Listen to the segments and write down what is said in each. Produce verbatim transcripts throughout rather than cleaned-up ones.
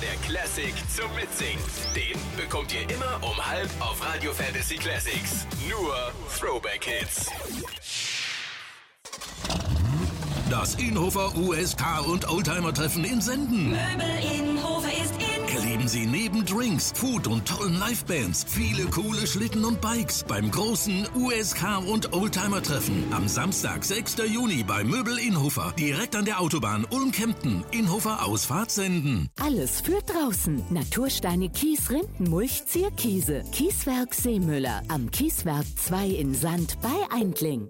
der Classic zum Mitsingen. Den bekommt ihr immer um halb auf Radio Fantasy Classics. Nur Throwback Hits. Das Inhofer U S K und Oldtimer-Treffen in Senden. Möbel Inhofer ist in. Erleben Sie neben Drinks, Food und tollen Livebands viele coole Schlitten und Bikes beim großen U S K und Oldtimer-Treffen am Samstag, sechster Juni bei Möbel Inhofer. Direkt an der Autobahn Ulm-Kempten. Inhofer Ausfahrt Senden. Alles für draußen. Natursteine, Kies, Rindenmulch, Zierkiese. Kieswerk Seemüller. Am Kieswerk zwei in Sand bei Eindling.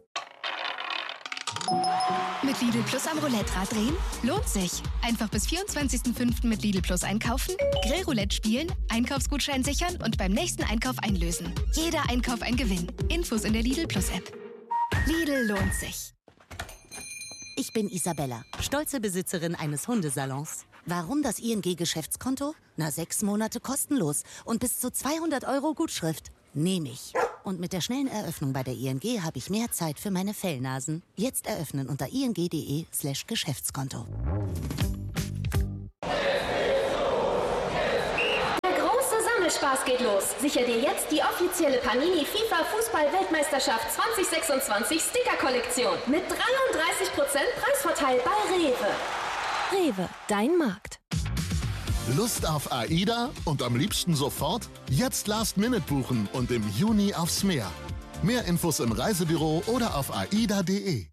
Mit Lidl Plus am Roulette-Rad drehen? Lohnt sich. Einfach bis vierundzwanzigsten fünften mit Lidl Plus einkaufen, Grillroulette spielen, Einkaufsgutschein sichern und beim nächsten Einkauf einlösen. Jeder Einkauf ein Gewinn. Infos in der Lidl Plus App. Lidl lohnt sich. Ich bin Isabella, stolze Besitzerin eines Hundesalons. Warum das I N G-Geschäftskonto? Na, sechs Monate kostenlos und bis zu zweihundert Euro Gutschrift. Nehme ich. Und mit der schnellen Eröffnung bei der I N G habe ich mehr Zeit für meine Fellnasen. Jetzt eröffnen unter ing.de slash Geschäftskonto. Der große Sammelspaß geht los. Sicher dir jetzt die offizielle Panini FIFA Fußball-Weltmeisterschaft zwanzig sechsundzwanzig Sticker-Kollektion mit dreiunddreißig Prozent Preisvorteil bei Rewe. Rewe, dein Markt. Lust auf AIDA und am liebsten sofort? Jetzt Last Minute buchen und im Juni aufs Meer. Mehr Infos im Reisebüro oder auf aida punkt de.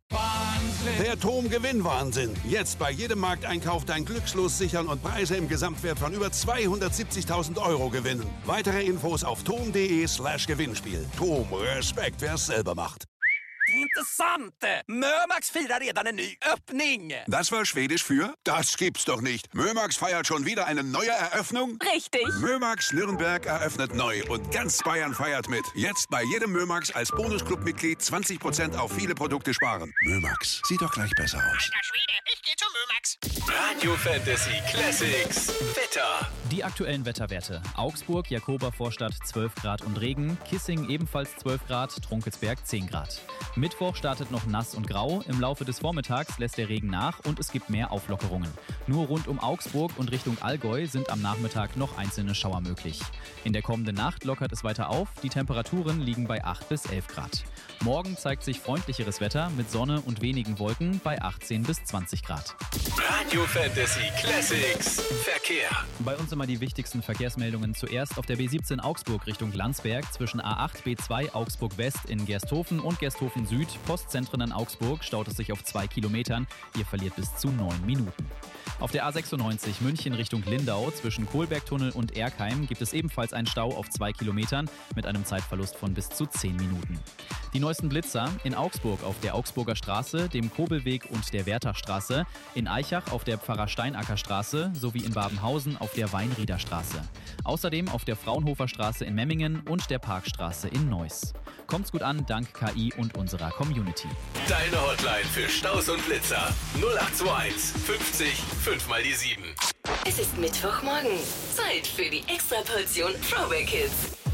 Der Tom-Gewinn-Wahnsinn. Jetzt bei jedem Markteinkauf dein Glückslos sichern und Preise im Gesamtwert von über zweihundertsiebzigtausend Euro gewinnen. Weitere Infos auf tom.de slash Gewinnspiel. Tom, Respekt, wer es selber macht. Intressant! Mömax firar redan en ny öppning. Das war Schwedisch für? Das gibt's doch nicht. Mömax feiert schon wieder eine neue Eröffnung? Richtig. Mömax Nürnberg eröffnet neu und ganz Bayern feiert mit. Jetzt bei jedem Mömax als Bonusclub-Mitglied zwanzig Prozent auf viele Produkte sparen. Mömax, sieht doch gleich besser aus. Alter Schwede, ich geh zu Mömax. Radio Fantasy Classics Wetter. Die aktuellen Wetterwerte. Augsburg, Jakobervorstadt zwölf Grad und Regen, Kissing ebenfalls zwölf Grad, Trunkelsberg zehn Grad. Mittwoch startet noch nass und grau, im Laufe des Vormittags lässt der Regen nach und es gibt mehr Auflockerungen. Nur rund um Augsburg und Richtung Allgäu sind am Nachmittag noch einzelne Schauer möglich. In der kommenden Nacht lockert es weiter auf, die Temperaturen liegen bei acht bis elf Grad. Morgen zeigt sich freundlicheres Wetter mit Sonne und wenigen Wolken bei achtzehn bis zwanzig Grad. Radio Fantasy Classics Verkehr. Bei uns immer die wichtigsten Verkehrsmeldungen. Zuerst auf der B siebzehn Augsburg Richtung Landsberg zwischen A acht B zwei Augsburg West in Gersthofen und Gersthofen Süd. Postzentren in Augsburg staut es sich auf zwei Kilometern. Ihr verliert bis zu neun Minuten. Auf der A sechsundneunzig München Richtung Lindau zwischen Kohlbergtunnel und Erkheim gibt es ebenfalls einen Stau auf zwei Kilometern mit einem Zeitverlust von bis zu zehn Minuten. Die neuesten Blitzer in Augsburg auf der Augsburger Straße, dem Kobelweg und der Wertachstraße, in Aichach auf der Pfarrer-Steinacker-Straße sowie in Babenhausen auf der Weinrieder Straße. Außerdem auf der Fraunhofer Straße in Memmingen und der Parkstraße in Neuss. Kommt's gut an, dank K I und unserer Community. Deine Hotline für Staus und Blitzer null acht zwei eins fünfzig fünf mal die sieben. Es ist Mittwochmorgen. Zeit für die Extraportion Throwback Hits.